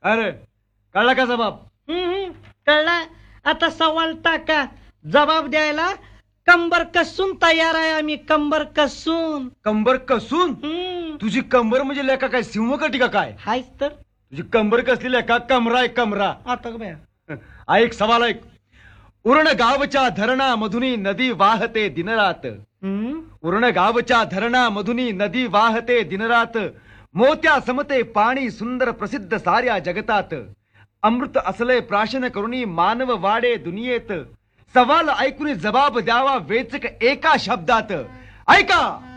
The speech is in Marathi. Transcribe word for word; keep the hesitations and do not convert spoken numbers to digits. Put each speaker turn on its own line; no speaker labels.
अरे कळला का जबाब?
हम्म कळला. आता सवाल टाका. जबाब द्यायला कंबर कसून तयार आहे आम्ही. कंबर कसून.
कंबर कसून?
हम्म
तुझी कंबर म्हणजे लेका काय सिंहकटी का काय?
हायच तर.
तुझी कंबर कसली लेका? कमरा आहे कमरा.
आता का बया.
ऐक सवाल ऐक. उरण गावच्या धरणा मधुनी नदी वाहते दिनरात.
हम्म
उरण गावच्या धरणा मधुनी नदी वाहते दिनरात. मोत्या समते पाणी सुंदर प्रसिद्ध साऱ्या जगतात. अमृत असले प्राशन करुणी मानव वाडे दुनियेत. सवाल ऐकून जबाब द्यावा वेचक एका शब्दात. ऐका